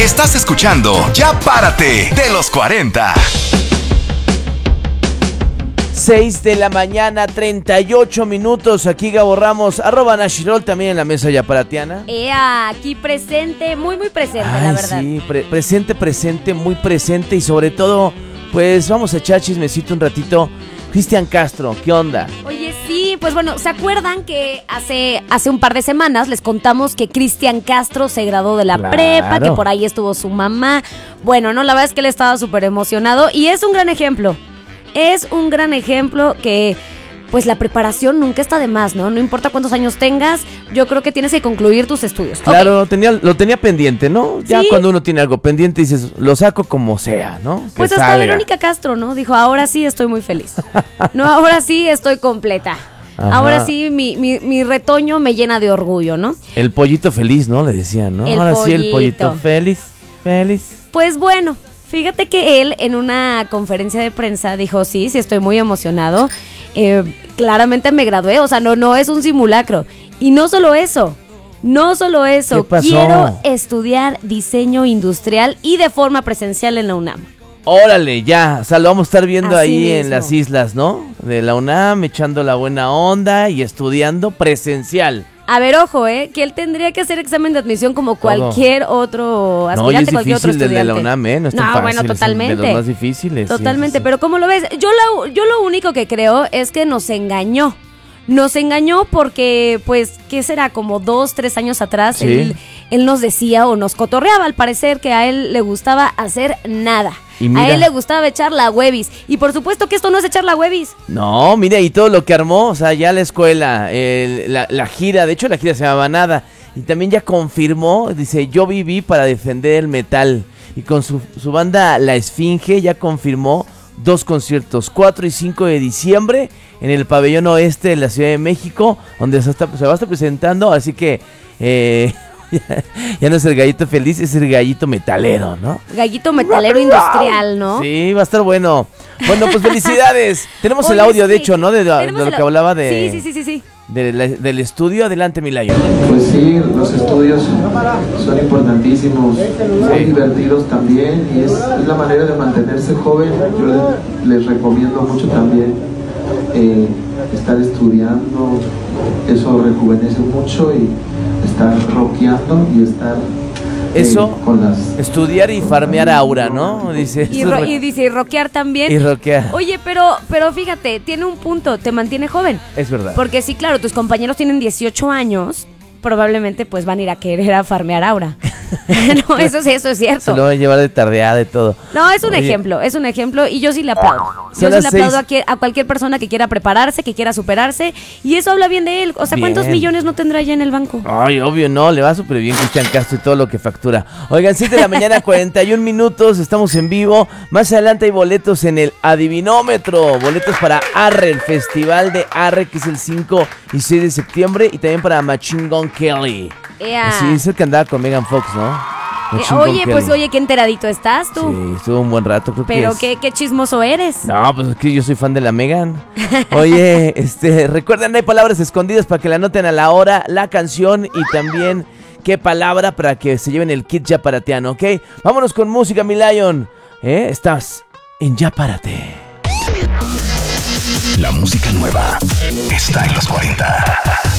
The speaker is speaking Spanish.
Estás escuchando Ya Párate de los 40. 6 de la mañana, 38 minutos. Aquí Gabo Ramos, @Nashirol, también en la mesa yaparateana. Aquí presente, muy presente, la verdad. Sí, presente, muy presente. Y sobre todo, pues vamos a echar chismecito un ratito. Cristian Castro, ¿qué onda? Oye, sí, pues bueno, ¿se acuerdan que hace un par de semanas les contamos que Cristian Castro se graduó de la prepa, que por ahí estuvo su mamá? Bueno, no, la verdad es que él estaba súper emocionado y es un gran ejemplo. Es un gran ejemplo que, pues, la preparación nunca está de más, ¿no? No importa cuántos años tengas, yo creo que tienes que concluir tus estudios. Claro, lo tenía pendiente, ¿no? Ya ¿sí? Cuando uno tiene algo pendiente dices, lo saco como sea, ¿no? Que pues hasta salga. Verónica Castro, ¿no? Dijo, ahora sí estoy muy feliz. No, ahora sí estoy completa. Ajá. Ahora sí mi retoño me llena de orgullo, ¿no? El pollito feliz, ¿no? Le decían, ¿no? Ahora sí el pollito feliz. Pues bueno. Fíjate que él en una conferencia de prensa dijo, sí, estoy muy emocionado, claramente me gradué, o sea, no es un simulacro. Y no solo eso, ¿qué pasó? Quiero estudiar diseño industrial y de forma presencial en la UNAM. Órale, ya, o sea, lo vamos a estar viendo así ahí mismo. En las islas, ¿no? De la UNAM, echando la buena onda y estudiando presencial. A ver, ojo, que él tendría que hacer examen de admisión como cualquier otro aspirante, cualquier otro estudiante. No, es difícil el de la UNAM, no es tan fácil, bueno, totalmente. Es de los más difíciles. Totalmente, sí. Pero ¿cómo lo ves? Yo lo único que creo es que nos engañó. Nos engañó porque, pues, ¿qué será? Como 2-3 años atrás, sí. Él nos decía o nos cotorreaba, al parecer, que a él le gustaba hacer nada. A él le gustaba echar la huevis. Y por supuesto que esto no es echar la huevis. No, mira, y todo lo que armó, o sea, ya la escuela, la gira, de hecho la gira se llamaba Nada. Y también ya confirmó, dice, yo viví para defender el metal. Y con su banda La Esfinge ya confirmó 2 conciertos, 4 y 5 de diciembre, en el pabellón oeste de la Ciudad de México, donde se va a estar presentando, así que... Ya no es el gallito feliz, es el gallito metalero, ¿no? Gallito metalero industrial, ¿no? Sí, va a estar bueno. Bueno, pues felicidades. Tenemos el audio, sí. De hecho, ¿no? De lo que hablaba de... Sí. Del estudio. Adelante, Milayo. Pues sí, los estudios son importantísimos, son divertidos también y es la manera de mantenerse joven. Yo les recomiendo mucho también estar estudiando, eso rejuvenece mucho y estar rockeando y estar con las... estudiar y farmear aura, ¿no? Dice. Y dice, y rockear también. Y rockear. Oye, pero fíjate, tiene un punto, te mantiene joven. Es verdad. Porque sí, claro, tus compañeros tienen 18 años, probablemente pues van a ir a querer a farmear aura. No, eso es cierto. Se lo van a llevar de tardeada y todo. No, es un ejemplo y yo sí le aplaudo. Yo sí le aplaudo a cualquier persona que quiera prepararse, que quiera superarse, y eso habla bien de él. O sea, bien. ¿Cuántos millones no tendrá ya en el banco? Ay, obvio, no, le va súper bien Cristian Castro y todo lo que factura. Oigan, 7 de la mañana, 41 minutos, estamos en vivo. Más adelante hay boletos en el Adivinómetro, boletos para Arre, el festival de Arre, que es el 5 y 6 de septiembre, y también para Machine Gun Kelly. Sí, es el que andaba con Megan Fox, ¿no? Oye, qué enteradito estás tú. Sí, estuvo un buen rato, creo. Pero qué chismoso eres. No, pues es que yo soy fan de la Megan. Oye, recuerden, hay palabras escondidas para que la anoten a la hora, la canción y también qué palabra para que se lleven el kit yaparateano, ¿ok? Vámonos con música, mi Lion. Estás en Ya Párate. La música nueva está en los 40.